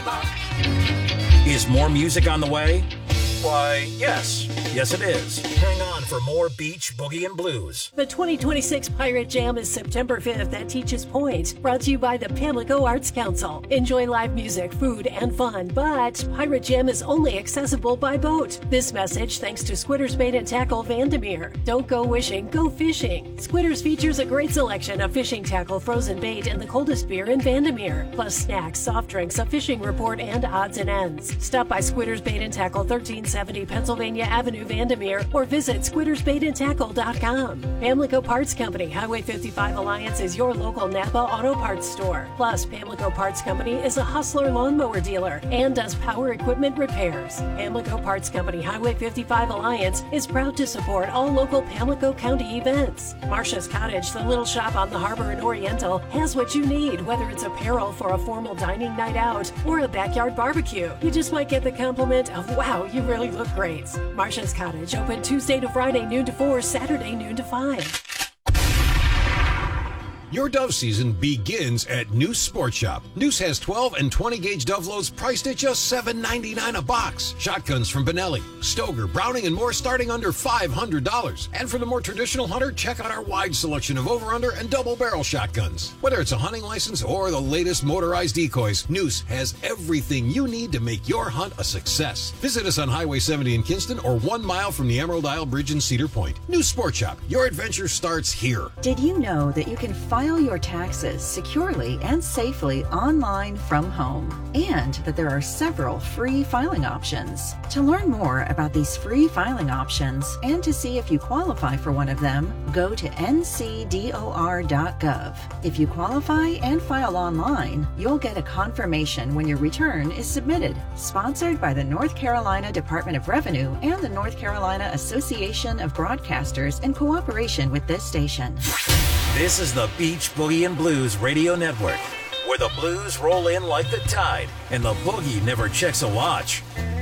Is more music on the way? Why, yes. Yes, it is. Hang on for more Beach Boogie and Blues. The 2026 Pirate Jam is September 5th at Teachers Point, brought to you by the Pamlico Arts Council. Enjoy live music, food, and fun, but Pirate Jam is only accessible by boat. This message thanks to Squitters Bait and Tackle Vandermeer. Don't go wishing, go fishing. Squitters features a great selection of fishing tackle, frozen bait, and the coldest beer in Vandermeer, plus snacks, soft drinks, a fishing report, and odds and ends. Stop by Squitters Bait and Tackle, 1370 Pennsylvania Avenue, Vandermeer, or visit squittersbaitandtackle.com. Pamlico Parts Company, Highway 55 Alliance is your local Napa Auto Parts store. Plus, Pamlico Parts Company is a Hustler lawnmower dealer and does power equipment repairs. Pamlico Parts Company, Highway 55 Alliance is proud to support all local Pamlico County events. Marcia's Cottage, the little shop on the harbor in Oriental, has what you need, whether it's apparel for a formal dining night out or a backyard barbecue. You just might get the compliment of, wow, you really look great. Marcia's Cottage, open Tuesday to Friday, noon to 4, Saturday, noon to 5. Your dove season begins at Noose Sport Shop. Noose has 12 and 20 gauge dove loads priced at just $7.99 a box. Shotguns from Benelli, Stoeger, Browning, and more starting under $500. And for the more traditional hunter, check out our wide selection of over-under and double-barrel shotguns. Whether it's a hunting license or the latest motorized decoys, Noose has everything you need to make your hunt a success. Visit us on Highway 70 in Kinston or 1 mile from the Emerald Isle Bridge in Cedar Point. Noose Sport Shop. Your adventure starts here. Did you know that you can file your taxes securely and safely online from home, and that there are several free filing options? To learn more about these free filing options and to see if you qualify for one of them, go to ncdor.gov. If you qualify and file online, you'll get a confirmation when your return is submitted. Sponsored by the North Carolina Department of Revenue and the North Carolina Association of Broadcasters in cooperation with this station. This is the Beach Boogie and Blues Radio Network, where the blues roll in like the tide and the boogie never checks a watch.